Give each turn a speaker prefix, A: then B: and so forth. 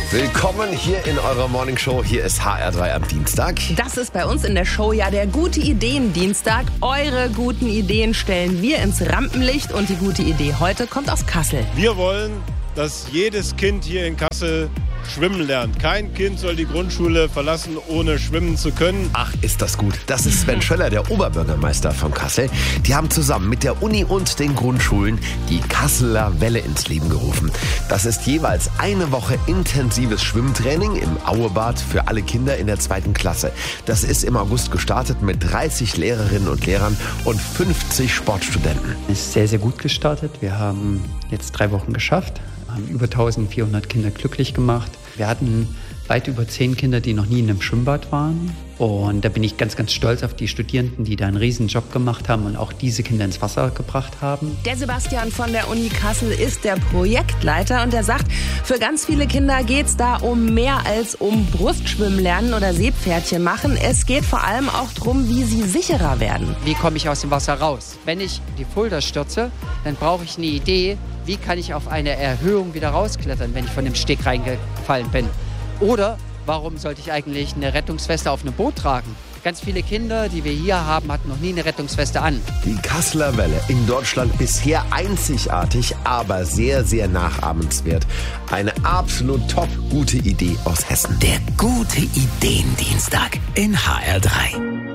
A: Willkommen hier in eurer Morningshow. Hier ist HR3 am Dienstag.
B: Das ist bei uns in der Show ja der Gute-Ideen-Dienstag. Eure guten Ideen stellen wir ins Rampenlicht und die gute Idee heute kommt aus Kassel.
C: Wir wollen, dass jedes Kind hier in Kassel schwimmen lernt. Kein Kind soll die Grundschule verlassen, ohne schwimmen zu können.
A: Ach, ist das gut. Das ist Sven Schöller, der Oberbürgermeister von Kassel. Die haben zusammen mit der Uni und den Grundschulen die Kasseler Welle ins Leben gerufen. Das ist jeweils eine Woche intensives Schwimmtraining im Auebad für alle Kinder in der 2. Klasse. Das ist im August gestartet mit 30 Lehrerinnen und Lehrern und 50 Sportstudenten.
D: Es ist sehr, sehr gut gestartet. Wir haben jetzt 3 Wochen geschafft, haben über 1400 Kinder glücklich gemacht. Wir hatten weit über 10 Kinder, die noch nie in einem Schwimmbad waren. Und da bin ich ganz, ganz stolz auf die Studierenden, die da einen riesen Job gemacht haben und auch diese Kinder ins Wasser gebracht haben.
B: Der Sebastian von der Uni Kassel ist der Projektleiter und er sagt, für ganz viele Kinder geht's da um mehr als um Brustschwimmen lernen oder Seepferdchen machen. Es geht vor allem auch darum, wie sie sicherer werden.
E: Wie komme ich aus dem Wasser raus? Wenn ich die Fulda stürze, dann brauche ich eine Idee, wie kann ich auf eine Erhöhung wieder rausklettern, wenn ich von dem Steg reingefallen bin. Oder warum sollte ich eigentlich eine Rettungsweste auf einem Boot tragen? Ganz viele Kinder, die wir hier haben, hatten noch nie eine Rettungsweste an.
A: Die Kasseler Welle, in Deutschland bisher einzigartig, aber sehr, sehr nachahmenswert. Eine absolut top gute Idee aus Hessen.
F: Der Gute-Ideen-Dienstag in HR3.